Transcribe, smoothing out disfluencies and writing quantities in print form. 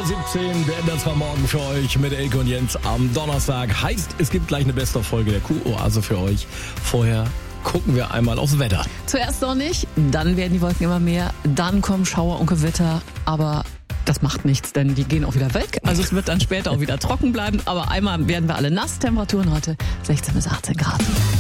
7:17 werden das war morgen für euch mit Elke und Jens am Donnerstag. Heißt, es gibt gleich eine Best-of-Folge der Q-Oase für euch. Vorher gucken wir einmal aufs Wetter. Zuerst sonnig, dann werden die Wolken immer mehr, dann kommen Schauer und Gewitter, aber das macht nichts, denn die gehen auch wieder weg. Also es wird dann später auch wieder trocken bleiben, aber einmal werden wir alle nass. Temperaturen heute 16 bis 18 Grad.